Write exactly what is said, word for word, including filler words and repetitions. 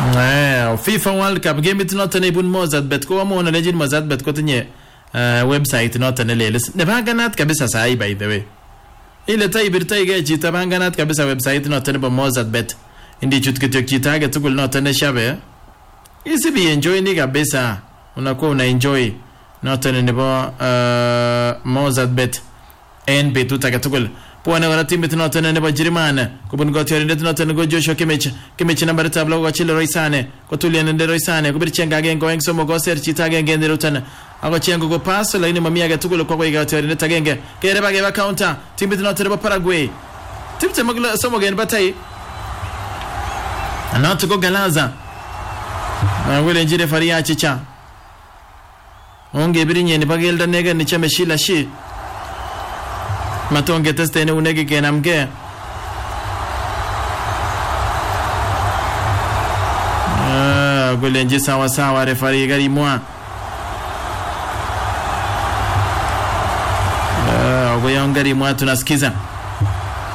Eh, FIFA World Cup game it not ibun Mozartbet ko mo na legend Mozartbet ko tinye uh, website not na leles. Ne banganat kabisa sai by the way. Ile tai birtai ga ji ta banganat kabisa website not na ba Mozartbet. Indi chutkityo kitaga tukul not na shabe. Isi bi enjoy ni kabisa. Unakuwa una enjoy not na ba uh, Mozartbet. En betu tagatukul. Puana wana timu tunatana ne bajirimana kubun gotiori ne tunatana go Joshua Kimmich Kimmich number tablo go chile Roisane ko tulian ne Roisane ko birchenga gen go engso go serchi tage gen rutana ago chengo go pass la ine mamia ga tukulo ko go gotiori ne tagenge kere bage ba counter timu tunatana ba Paraguay timu temagla somo gen batai anatu go Galaza na wele njire faria chicha onge birinye ne bagelda nega ni chameshila shi matonge testene unege kenamke ah golenje sawa sawa refari gari mwa ah goyongari mwa tunasikiza